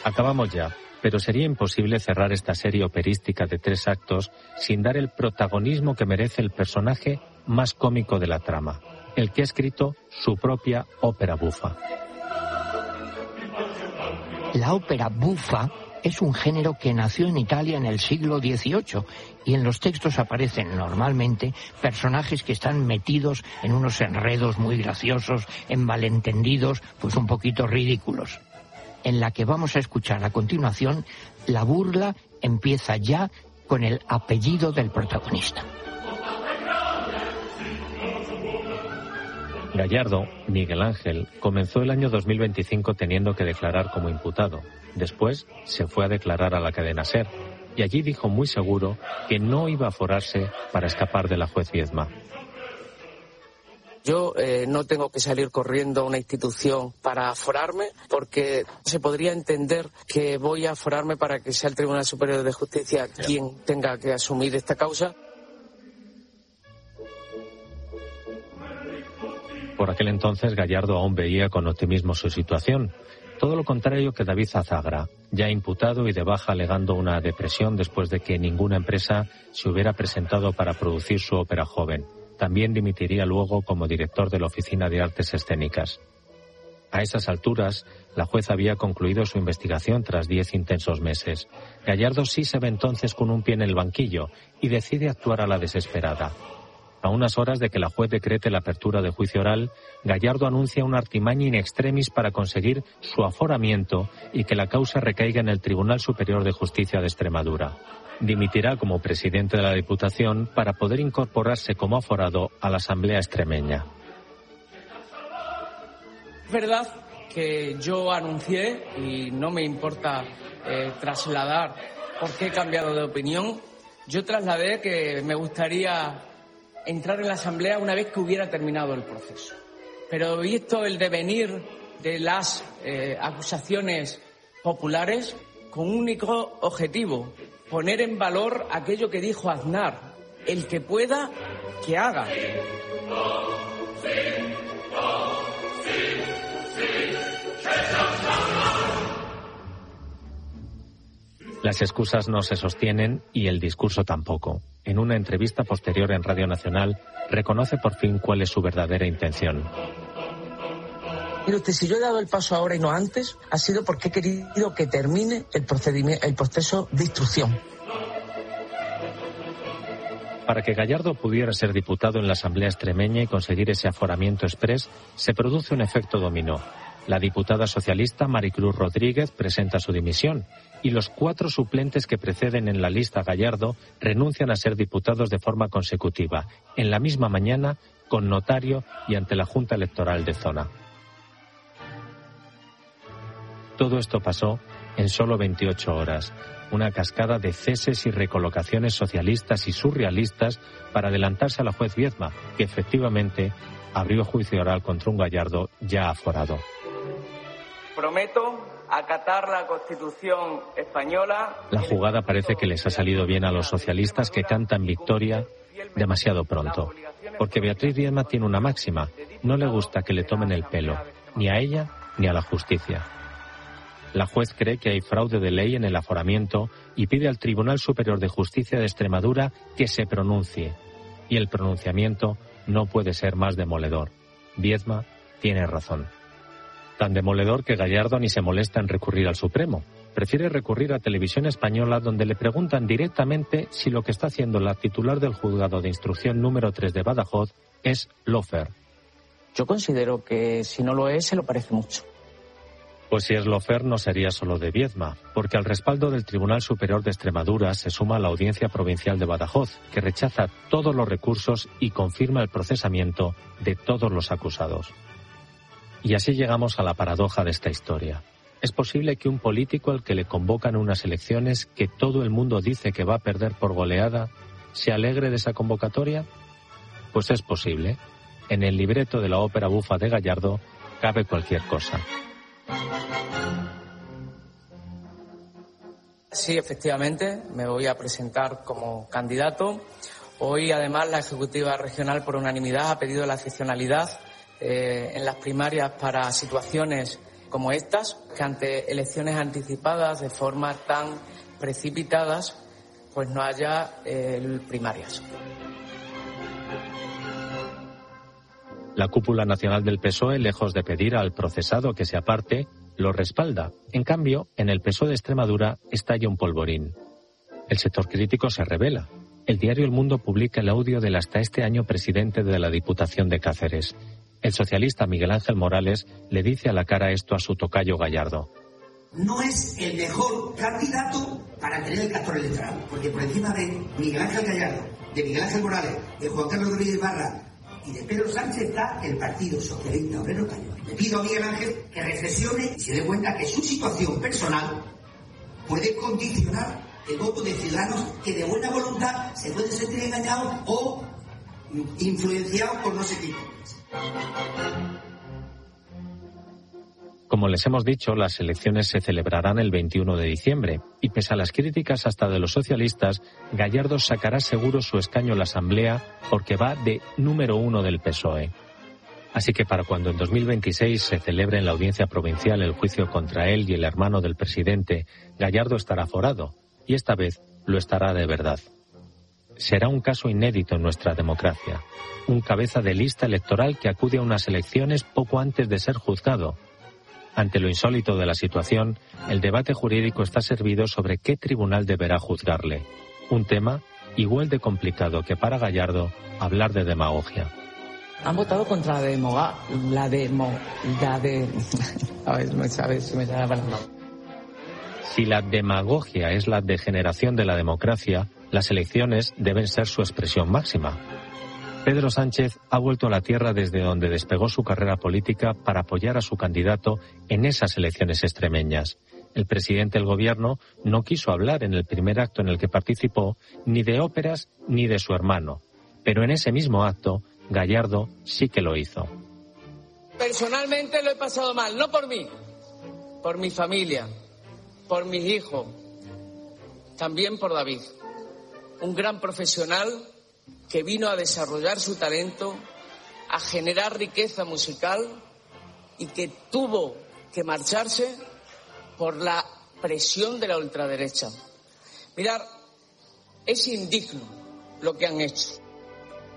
Acabamos ya, pero sería imposible cerrar esta serie operística de 3 actos sin dar el protagonismo que merece el personaje más cómico de la trama, el que ha escrito su propia ópera bufa. La ópera bufa es un género que nació en Italia en el siglo XVIII y en los textos aparecen normalmente personajes que están metidos en unos enredos muy graciosos, en malentendidos, pues un poquito ridículos. En la que vamos a escuchar a continuación, la burla empieza ya con el apellido del protagonista. Gallardo, Miguel Ángel, comenzó el año 2025 teniendo que declarar como imputado. Después se fue a declarar a la cadena SER y allí dijo muy seguro que no iba a aforarse para escapar de la juez Viedma. Yo no tengo que salir corriendo a una institución para aforarme, porque se podría entender que voy a aforarme para que sea el Tribunal Superior de Justicia quien tenga que asumir esta causa. Por aquel entonces Gallardo aún veía con optimismo su situación. Todo lo contrario que David Azagra, ya imputado y de baja alegando una depresión después de que ninguna empresa se hubiera presentado para producir su ópera joven. También dimitiría luego como director de la Oficina de Artes Escénicas. A esas alturas, la jueza había concluido su investigación tras 10 intensos meses. Gallardo sí se ve entonces con un pie en el banquillo y decide actuar a la desesperada. A unas horas de que la juez decrete la apertura de juicio oral, Gallardo anuncia una artimaña in extremis para conseguir su aforamiento y que la causa recaiga en el Tribunal Superior de Justicia de Extremadura. Dimitirá como presidente de la Diputación para poder incorporarse como aforado a la Asamblea extremeña. Es verdad que yo anuncié, y no me importa trasladar por qué he cambiado de opinión, yo trasladé que me gustaría entrar en la Asamblea una vez que hubiera terminado el proceso. Pero visto el devenir de las acusaciones populares, con un único objetivo: poner en valor aquello que dijo Aznar: el que pueda, que haga. Las excusas no se sostienen y el discurso tampoco. En una entrevista posterior en Radio Nacional, reconoce por fin cuál es su verdadera intención. Mire usted, si yo he dado el paso ahora y no antes, ha sido porque he querido que termine el proceso de instrucción. Para que Gallardo pudiera ser diputado en la Asamblea extremeña y conseguir ese aforamiento exprés, se produce un efecto dominó. La diputada socialista Maricruz Rodríguez presenta su dimisión y los 4 suplentes que preceden en la lista a Gallardo renuncian a ser diputados de forma consecutiva, en la misma mañana, con notario y ante la Junta Electoral de Zona. Todo esto pasó en solo 28 horas, una cascada de ceses y recolocaciones socialistas y surrealistas para adelantarse a la juez Viedma, que efectivamente abrió juicio oral contra un Gallardo ya aforado. Prometo acatar la Constitución española. La jugada parece que les ha salido bien a los socialistas, que cantan victoria demasiado pronto. Porque Beatriz Viedma tiene una máxima: no le gusta que le tomen el pelo, ni a ella ni a la justicia. La juez cree que hay fraude de ley en el aforamiento y pide al Tribunal Superior de Justicia de Extremadura que se pronuncie. Y el pronunciamiento no puede ser más demoledor. Viedma tiene razón. Tan demoledor que Gallardo ni se molesta en recurrir al Supremo. Prefiere recurrir a Televisión Española, donde le preguntan directamente si lo que está haciendo la titular del Juzgado de Instrucción número 3 de Badajoz es lawfare. Yo considero que si no lo es, se lo parece mucho. Pues si es lawfare, no sería solo de Viedma, porque al respaldo del Tribunal Superior de Extremadura se suma la Audiencia Provincial de Badajoz, que rechaza todos los recursos y confirma el procesamiento de todos los acusados. Y así llegamos a la paradoja de esta historia. ¿Es posible que un político al que le convocan unas elecciones que todo el mundo dice que va a perder por goleada se alegre de esa convocatoria? Pues es posible. En el libreto de la ópera bufa de Gallardo cabe cualquier cosa. Sí, efectivamente, me voy a presentar como candidato. Hoy, además, la Ejecutiva Regional, por unanimidad, ha pedido la excepcionalidad en las primarias para situaciones como estas, que ante elecciones anticipadas de forma tan precipitadas, pues no haya primarias. La cúpula nacional del PSOE, lejos de pedir al procesado que se aparte, lo respalda. En cambio, en el PSOE de Extremadura estalla un polvorín. El sector crítico se rebela. El diario El Mundo publica el audio del hasta este año presidente de la Diputación de Cáceres. El socialista Miguel Ángel Morales le dice a la cara esto a su tocayo Gallardo. No es el mejor candidato para tener el castor electoral, porque por encima de Miguel Ángel Gallardo, de Miguel Ángel Morales, de Juan Carlos Rodríguez Barra y de Pedro Sánchez está el Partido Socialista Obrero Español. Le pido a Miguel Ángel que reflexione y se dé cuenta que su situación personal puede condicionar el voto de ciudadanos que de buena voluntad se pueden sentir engañados o influenciados por no sé qué. Como les hemos dicho, las elecciones se celebrarán el 21 de diciembre y pese a las críticas hasta de los socialistas, Gallardo sacará seguro su escaño en la Asamblea porque va de número 1 del PSOE. Así que para cuando en 2026 se celebre en la audiencia provincial el juicio contra él y el hermano del presidente, Gallardo estará forado y esta vez lo estará de verdad. Será un caso inédito en nuestra democracia. Un cabeza de lista electoral que acude a unas elecciones poco antes de ser juzgado. Ante lo insólito de la situación, el debate jurídico está servido sobre qué tribunal deberá juzgarle. Un tema igual de complicado que para Gallardo hablar de demagogia. Han votado contra la Si la demagogia es la degeneración de la democracia, las elecciones deben ser su expresión máxima. Pedro Sánchez ha vuelto a la tierra desde donde despegó su carrera política para apoyar a su candidato en esas elecciones extremeñas. El presidente del gobierno no quiso hablar en el primer acto en el que participó ni de óperas ni de su hermano, pero en ese mismo acto Gallardo sí que lo hizo. Personalmente lo he pasado mal, no por mí, por mi familia, por mis hijos, también por David, un gran profesional que vino a desarrollar su talento, a generar riqueza musical y que tuvo que marcharse por la presión de la ultraderecha. Mirad, es indigno lo que han hecho.